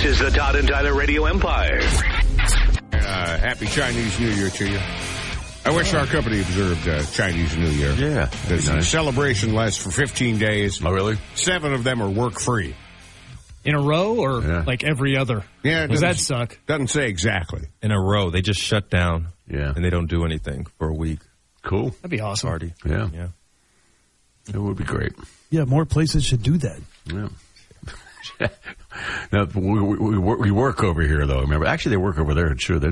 This is the Todd and Tyler Radio Empire. Happy Chinese New Year to you. I wish our company observed Chinese New Year. Yeah. The celebration lasts for 15 days. Oh, really? 7 of them are work-free. In a row or like every other? Yeah. Does that suck? Doesn't say exactly. In a row. They just shut down. Yeah. And they don't do anything for a week. Cool. That'd be awesome. Party. Yeah. Yeah. It would be great. Yeah, more places should do that. Yeah. Now, we work over here, though. Remember, actually, they work over there too. They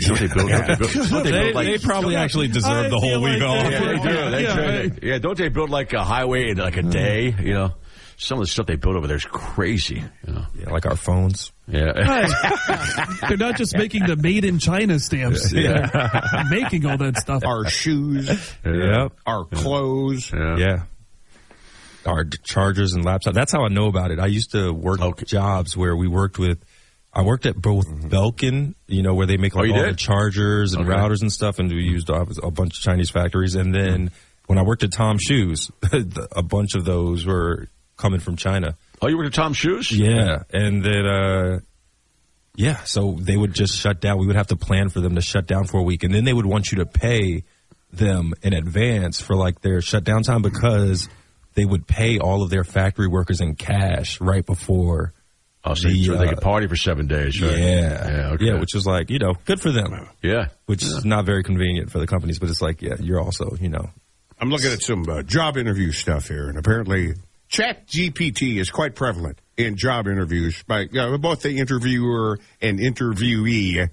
probably actually deserve the whole week off. Yeah, they do. Don't they build like a highway in like a day? You know, some of the stuff they build over there is crazy. You know, like our phones. Yeah, they're not just making the made in China stamps. Yeah, making all that stuff. Our shoes. Yep. Our clothes. Yeah. Our chargers and laptops. That's how I know about it. I used to work jobs where I worked at both Belkin, where they make all the chargers and routers and stuff, and we used a bunch of Chinese factories. And then when I worked at Tom Shoes, a bunch of those were coming from China. Oh, you worked at Tom Shoes? Yeah. And then, so they would just shut down. We would have to plan for them to shut down for a week. And then they would want you to pay them in advance for like their shutdown time because they would pay all of their factory workers in cash right before. Oh, so they could party for 7 days, right? Yeah, which is like, good for them. Yeah. Which is not very convenient for the companies, but it's like, you're also, I'm looking at some job interview stuff here, and apparently ChatGPT is quite prevalent in job interviews by both the interviewer and interviewee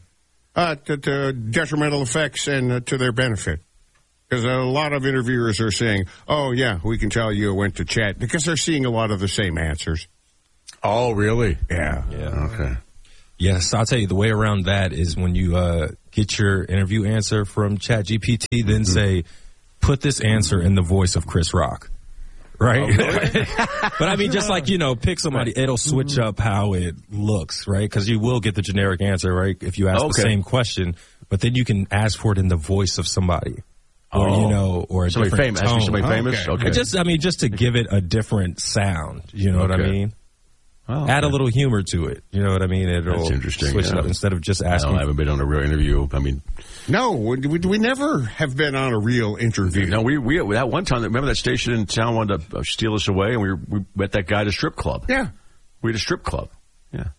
to detrimental effects and to their benefit. Because a lot of interviewers are saying, oh, yeah, we can tell you went to chat, because they're seeing a lot of the same answers. Oh, really? Yeah. Okay. Yes, I'll tell you, the way around that is when you get your interview answer from ChatGPT, then say, put this answer in the voice of Chris Rock. Right? Oh, really? But I mean, just like, pick somebody, it'll switch up how it looks, right? Because you will get the generic answer, right? If you ask the same question, but then you can ask for it in the voice of somebody. Or, or a somebody different famous. tone. Somebody famous? Okay. Just to give it a different sound. You know what I mean? Oh, okay. Add a little humor to it. You know what I mean? That's interesting. Switch it up instead of just asking. I haven't been on a real interview. I mean, no, we never have been on a real interview. No, we that one time. Remember that station in town wanted to steal us away, and we met that guy at a strip club. Yeah, we had a strip club. Yeah,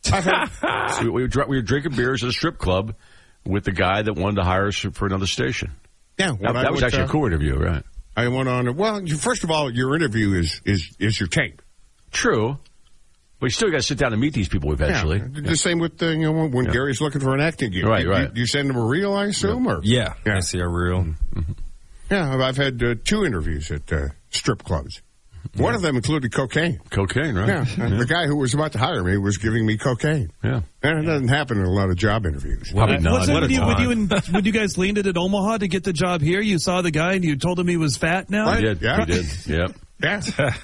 so we were drinking beers at a strip club with the guy that wanted to hire us for another station. Yeah, that was actually a cool interview, right? I went on. Well, first of all, your interview is your tape. True. But you still got to sit down and meet these people eventually. Yeah. The same with when Gary's looking for an acting gig. Right. You send him a reel, I assume? Or? Yeah. I see a reel. Mm-hmm. Yeah, I've had 2 interviews at strip clubs. One of them included cocaine. Cocaine, right? Yeah. The guy who was about to hire me was giving me cocaine. Yeah. And it doesn't happen in a lot of job interviews. Probably not. What's up when you guys landed at Omaha to get the job here? You saw the guy and you told him he was fat now? We did. Yeah. We did. Yep. Yeah.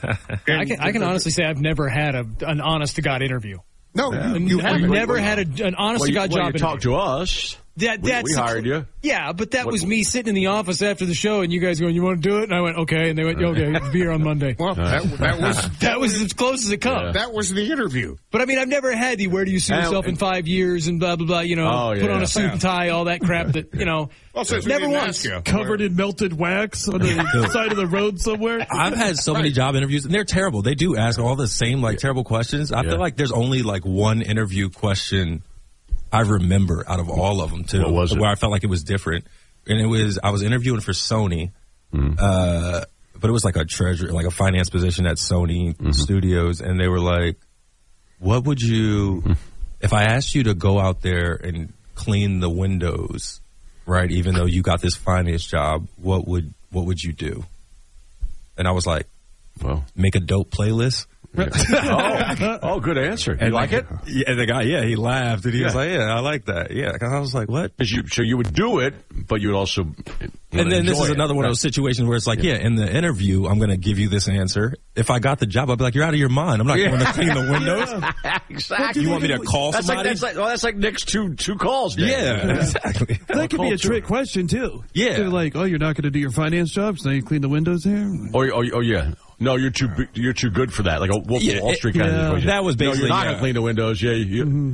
I can honestly say I've never had an honest-to-God interview. No, you haven't. I've never had an honest-to-God job interview. You talked to us. We hired you. Yeah, but that was me sitting in the office after the show, and you guys going, "You want to do it?" And I went, "Okay," and they went, "Okay, be here on Monday." Well, that was as close as it comes. Yeah. That was the interview. But I mean, I've never had the "Where do you see yourself in 5 years?" and blah blah blah. Put on a suit and tie, all that crap. That never once. Covered in melted wax on the side of the road somewhere. I've had so many job interviews, and they're terrible. They do ask all the same terrible questions. I feel like there's only one interview question I remember out of all of them too. What was it? Where I felt like it was different, and I was interviewing for Sony, but it was like a finance position at Sony Studios, and they were like, "What would you, if I asked you to go out there and clean the windows, right? Even though you got this finance job, what would you do?" And I was like, "Well, make a dope playlist." Oh, good answer. You like it? Yeah, the guy, he laughed, and he was like, "Yeah, I like that." Yeah, because I was like, "What?" So you would do it, but you would also. And then this is another one of those situations where it's like, in the interview, I'm going to give you this answer. If I got the job, I'd be like, "You're out of your mind. I'm not going to clean the windows." Exactly. You want me to call somebody? That's like Nick's two calls. Man. Yeah, exactly. That could be a trick question too. Yeah, they're like, "Oh, you're not going to do your finance jobs, now you clean the windows here." Oh, yeah. No, you're too good for that. Like a Wolf of Wall Street kind of situation. That was basically. No, you're not going to clean the windows. Yeah.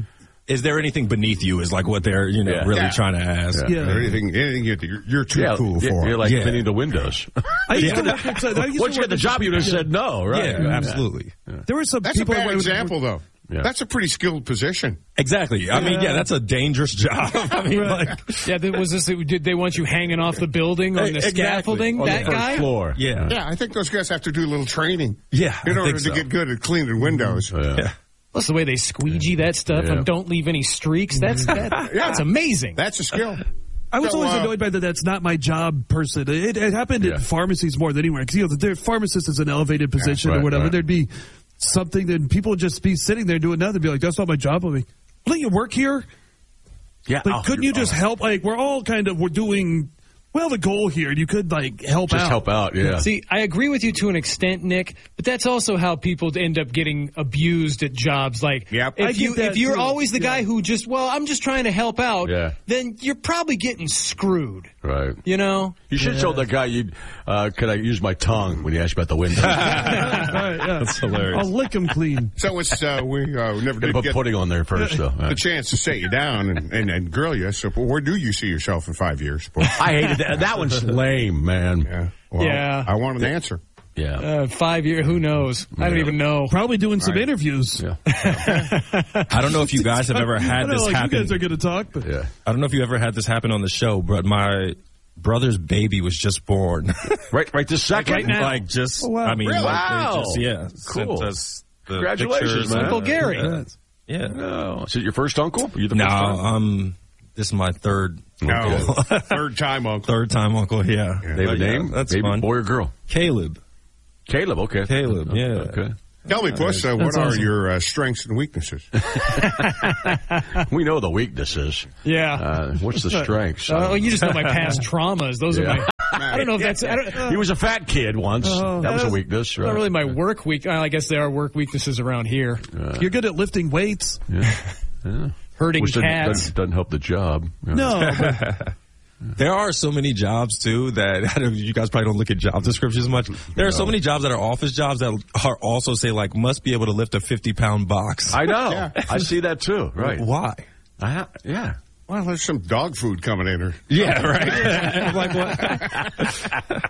is there anything beneath you? Is like what they're really trying to ask. Yeah. Anything you're too cool for. You're like fitting the windows. Once you get the job, you just said no, right? Yeah, absolutely. There were some That's people. a bad example, though. Yeah. That's a pretty skilled position. Exactly. I mean, that's a dangerous job. I mean, did they want you hanging off the building on the scaffolding? On that the guy? Floor. Yeah. I think those guys have to do a little training. Yeah. In order to get good at cleaning windows. Plus the way they squeegee that stuff and don't leave any streaks. That's amazing. That's a skill. I was always annoyed by that's not my job person. It happened in pharmacies more than anywhere. Because, the pharmacist is an elevated position or whatever. Right. There'd be something that people would just be sitting there doing nothing. Be like, that's not my job. I'm like, don't you work here? Yeah. Like, couldn't you just help? Like, we're doing the goal here. And you could, help out. Just help out, yeah. See, I agree with you to an extent, Nick, but that's also how people end up getting abused at jobs. Like, if you're always the guy who I'm just trying to help out, then you're probably getting screwed. Right. You should show that guy could I use my tongue when you asked about the window. That's hilarious. I'll lick him clean. So it's we never did put pudding on there first, though. The chance to sit you down and grill you. So where do you see yourself in 5 years? I hated that. That one's lame, man. Yeah. Well, I want an answer. Yeah. 5 years, who knows? I don't even know. Probably doing some interviews. Yeah. I don't know if you guys have ever had this happen. You guys are going to talk, but I don't know if you ever had this happen on the show, but my brother's baby was just born. right this second? Right now. I mean, really? wow. Cool. Sent us the Congratulations, man. Uncle Gary. Yeah. Oh, is it your first uncle? Are you the no, first time? This is my third. No, third time uncle. Third time uncle. Yeah. They have a name? That's Baby, fun. boy or girl? Caleb. Okay. Caleb. Yeah. Okay. Tell me, Puss, what are your strengths and weaknesses? We know the weaknesses. Yeah. What's the strengths? You just know my past traumas. Those are my. I don't know if that's. He was a fat kid once. That was a weakness, right? Not really my work weak. I guess there are work weaknesses around here. You're good at lifting weights. Yeah. Herding Which cats. doesn't help the job. No. There are so many jobs, too, that you guys probably don't look at job descriptions much. There are so many jobs that are office jobs that are also say, must be able to lift a 50-pound box. I know. I see that, too. Right. Why? Yeah. Well, there's some dog food coming in her. Yeah, right. What?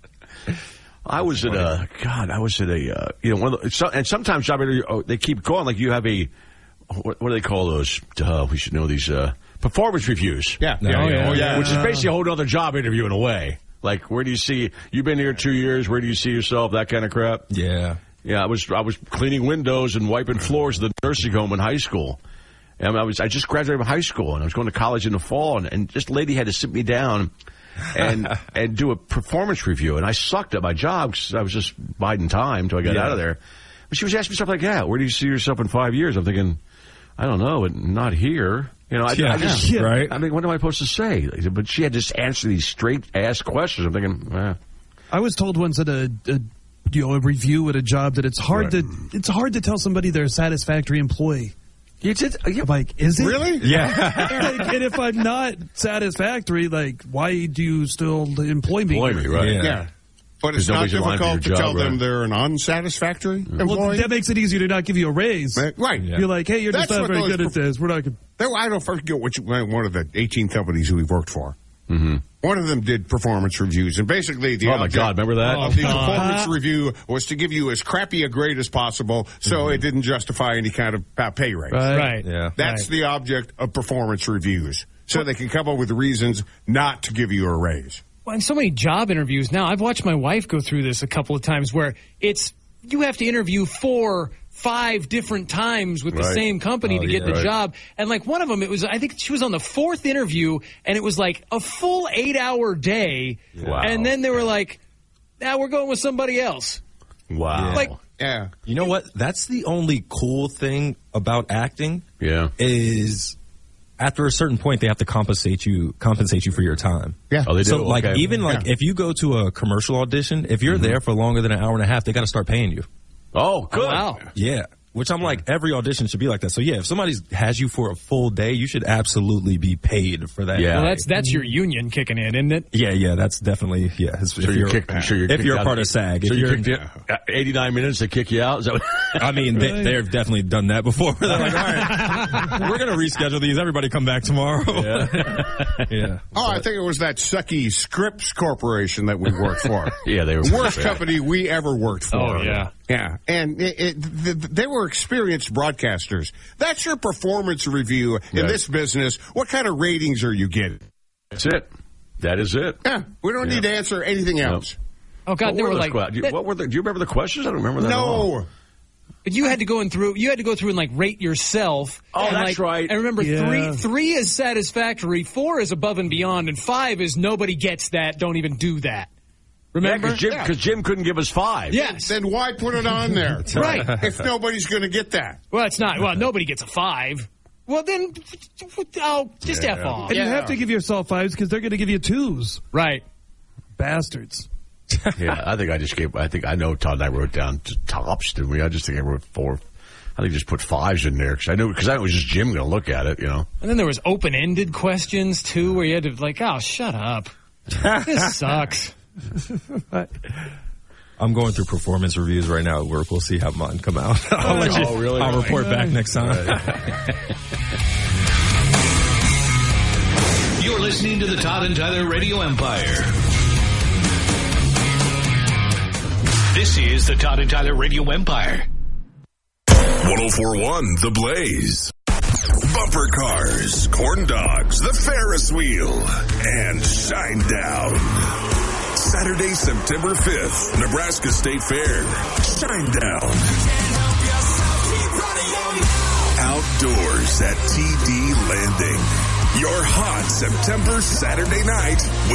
I was at a, one of the, and sometimes job interview, they keep going, you have a, what do they call those? We should know these, performance reviews. Yeah. Which is basically a whole other job interview in a way. Like, where do you see, you've been here 2 years, where do you see yourself, that kind of crap? Yeah. Yeah, I was cleaning windows and wiping floors at the nursing home in high school. And I just graduated from high school, and I was going to college in the fall, and this lady had to sit me down and do a performance review. And I sucked at my job because I was just biding time till I got out of there. But she was asking me stuff like that. Where do you see yourself in 5 years? I'm thinking, I don't know, but not here. Right? I mean, what am I supposed to say? But she had to just answer these straight-ass questions. I'm thinking, I was told once at a review at a job that it's hard to tell somebody they're a satisfactory employee. I'm like, is it? Really? Yeah. And if I'm not satisfactory, why do you still employ me? Right? Yeah. But it's not difficult to tell them they're an unsatisfactory employee. Well, that makes it easier to not give you a raise. Right. You're like, hey, you're just not very good at this. We're not good. I don't forget one of the 18 companies who we've worked for. Mm-hmm. One of them did performance reviews, and basically the my God, remember that? The performance review was to give you as crappy a grade as possible, so it didn't justify any kind of pay raise. Right. Yeah. That's the object of performance reviews, so they can come up with reasons not to give you a raise. Well, in so many job interviews now, I've watched my wife go through this a couple of times where you have to interview 4-5 different times with the same company to get the job. And one of them, I think she was on the 4th interview, and it was a full 8-hour day. Wow. And then they were like, now we're going with somebody else. Wow. Yeah. You know what? That's the only cool thing about acting. Yeah. Is after a certain point, they have to compensate you for your time. Yeah. Oh, they do? So, if you go to a commercial audition, if you're there for longer than an hour and a half, they got to start paying you. Oh, good. Oh, wow. Yeah. Which I'm like, every audition should be like that. So yeah, if somebody has you for a full day, you should absolutely be paid for that. Yeah. Well, that's your union kicking in, isn't it? Yeah, that's definitely, yeah. If you're part of SAG. So you kicked 89 minutes to kick you out? Is that what I mean, they've definitely done that before. They're like, all right, we're going to reschedule these. Everybody come back tomorrow. Yeah. Oh, I think it was that sucky Scripps Corporation that we worked for. Yeah, they were the worst company we ever worked for. Oh, yeah. Yeah, and they were experienced broadcasters. That's your performance review in this business. What kind of ratings are you getting? That's it. That is it. Yeah, we don't need to answer anything else. Oh God, they were like, do you remember the questions? I don't remember that. No. But you had to go through and like rate yourself. Oh, and, that's right. And remember, three is satisfactory, 4 is above and beyond, and 5 is nobody gets that. Don't even do that. Remember? Because Jim couldn't give us 5. Yes. Then why put it on there? Right. If nobody's going to get that. Well, it's not. Well, nobody gets a 5. Well, then, just F off. And you have to give yourself 5s because they're going to give you 2s. Right. Bastards. Yeah, I think I know Todd and I wrote down tops, didn't we? I just think I wrote 4. I think just put 5s in there because I knew it was just Jim going to look at it, you know. And then there was open-ended questions, too, where you had to, like, oh, shut up. This sucks. I'm going through performance reviews right now at work. We'll see how mine come out. I'll report back next time. You're listening to the Todd and Tyler Radio Empire. This is the Todd and Tyler Radio Empire. 104.1 The Blaze. Bumper cars, corn dogs, the Ferris wheel, and Shinedown. Saturday, September 5th, Nebraska State Fair. Shinedown. Outdoors at TD Landing. Your hot September Saturday night